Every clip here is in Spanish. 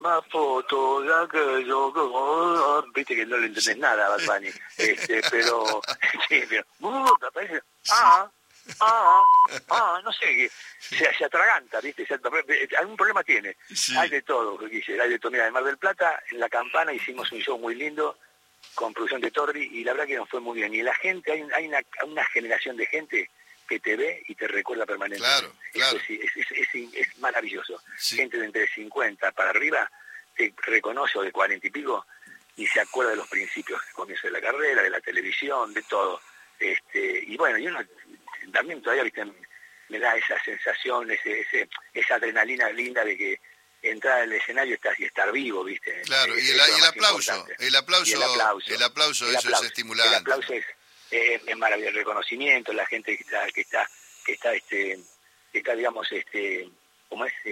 más fotos de aquello que... Viste que no le entendés nada a Bad Bunny. Pero... sí, pero... aparece... no sé, que se atraganta, ¿viste? Algún problema tiene. Sí. Hay de todo, hay de todo. Mira, en Mar del Plata, en La Campana, hicimos un show muy lindo con producción de Torri y la verdad que nos fue muy bien. Y la gente, hay una generación de gente que te ve y te recuerda permanentemente. Claro. Eso es maravilloso. Sí. Gente de entre 50 para arriba te reconoce, o de 40 y pico, y se acuerda de los principios, del comienzo de la carrera, de la televisión, de todo. Y bueno, y uno también todavía, ¿viste? Me da esa sensación, esa adrenalina linda de que entrar al escenario y estar vivo, ¿viste? Claro, y el aplauso, el aplauso, eso es estimulante. El aplauso es maravilloso, el reconocimiento, la gente que está, digamos, ¿cómo es?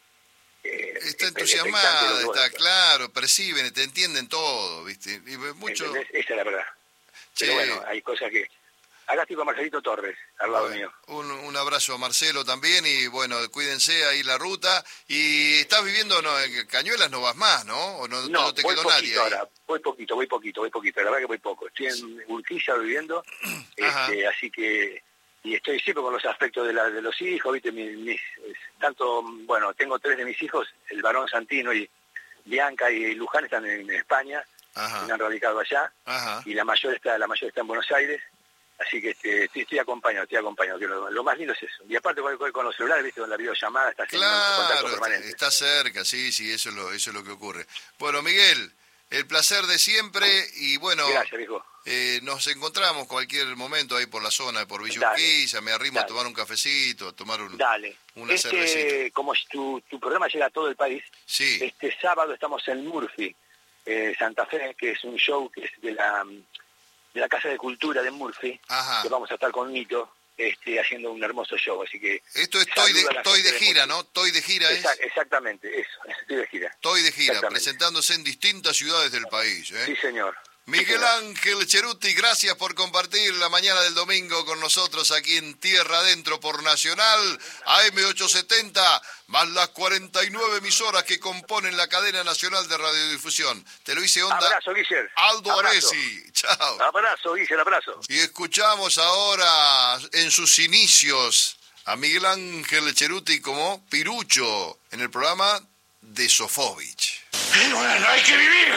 Está entusiasmada, está claro, perciben, te entienden todo, ¿viste? Y mucho... ¿Entendés? Esa es la verdad. Sí. Pero bueno, hay cosas que... Acá estoy con Marcelito Torres, al lado mío. Un abrazo a Marcelo también y bueno, cuídense ahí la ruta. Y estás viviendo, en Cañuelas no vas más, ¿no? ¿O no te quedó nadie ahí? Ahora, voy poquito, la verdad que voy poco. Estoy en Urquiza viviendo, así que... Y estoy siempre con los aspectos de los hijos, ¿viste? Tanto, bueno, tengo 3 de mis hijos, el varón Santino y Bianca y Luján están en España, me han radicado allá, y la mayor está en Buenos Aires. Así que estoy acompañado, que lo más lindo es eso. Y aparte con los celulares, ¿viste? Con la videollamada, estás en contacto permanente. Está cerca, sí, eso es lo que ocurre. Bueno, Miguel, el placer de siempre y bueno... Gracias, viejo. Nos encontramos cualquier momento ahí por la zona, por Villa Urquiza, me arrimo a tomar un cafecito, a tomar una cervecita. Como tu programa llega a todo el país, sí. Este sábado estamos en Murphy, Santa Fe, que es un show que es de la Casa de Cultura de Murphy, que vamos a estar con Nito, haciendo un hermoso show, así que... Esto es Toy de gira, ¿no? Toy de gira es... Exactamente, eso, estoy de gira. Toy de gira, presentándose en distintas ciudades del país, ¿eh? Sí, señor. Miguel Ángel Cheruti, gracias por compartir la mañana del domingo con nosotros aquí en Tierra Adentro por Nacional, AM870, más las 49 emisoras que componen la cadena nacional de radiodifusión. Te lo hice onda. Abrazo, Guiller. Aldo Aresi. Chao. Abrazo, Guiller, abrazo. Y escuchamos ahora en sus inicios a Miguel Ángel Cheruti como Pirucho en el programa de Sofovich. Bueno, hay que vivir.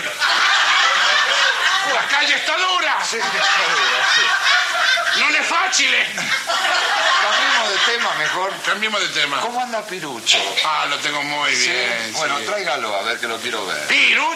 La calle está dura. Sí, está dura, sí. No es fácil. Cambiemos de tema mejor. Cambiemos de tema. ¿Cómo anda Pirucho? Lo tengo muy bien. Bueno, sí. tráigalo, a ver que lo quiero ver. Pirucho.